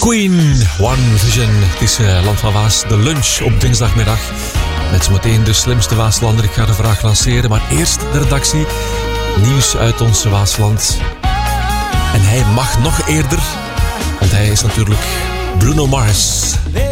Queen, One Vision. Het is Land van Waas, de lunch op dinsdagmiddag. Met zometeen de slimste Waaslander. Ik ga de vraag lanceren, maar eerst de redactie. Nieuws uit ons Waasland. En hij mag nog eerder, want hij is natuurlijk Bruno Mars.